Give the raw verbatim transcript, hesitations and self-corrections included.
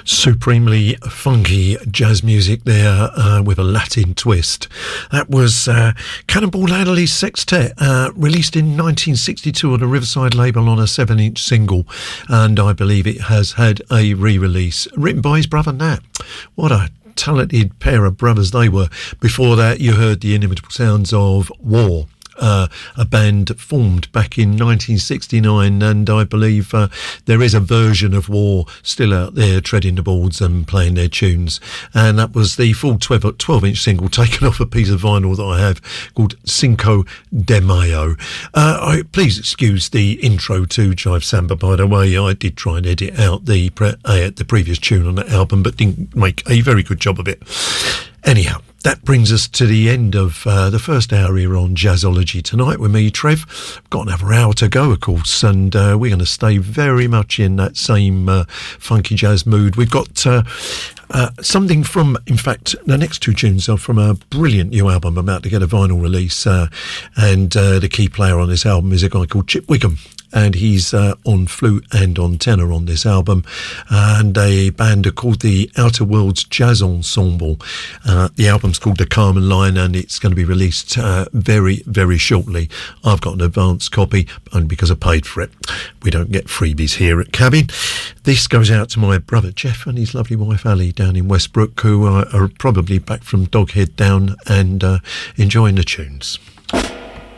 Supremely funky jazz music there uh, with a Latin twist. That was uh, Cannonball Adderley's Sextet, uh, released in nineteen sixty-two on a Riverside label on a seven inch single, and I believe it has had a re-release written by his brother Nat. What a talented pair of brothers they were. Before that you heard the inimitable sounds of War, Uh, a band formed back in nineteen sixty-nine, and I believe uh, there is a version of War still out there treading the boards and playing their tunes, and that was the full twelve inch single taken off a piece of vinyl that I have called Cinco de Mayo. Uh, I, please excuse the intro to Jive Samba, by the way. I did try and edit out the, pre- uh, the previous tune on that album, but didn't make a very good job of it. Anyhow, that brings us to the end of uh, the first hour here on Jazzology tonight with me, Trev. Got another hour to go, of course, and uh, we're going to stay very much in that same uh, funky jazz mood. We've got uh, uh, something from, in fact, the next two tunes are from a brilliant new album about to get a vinyl release, uh, and uh, the key player on this album is a guy called Chip Wiggum, and he's uh, on flute and on tenor on this album, and a band are called the Outer Worlds Jazz Ensemble. Uh, the album's called The Carmen Line, and it's going to be released uh, very, very shortly. I've got an advance copy, only because I paid for it. We don't get freebies here at Cabin. This goes out to my brother Jeff and his lovely wife Ali down in Westbrook, who uh, are probably back from Doghead Down and uh, enjoying the tunes.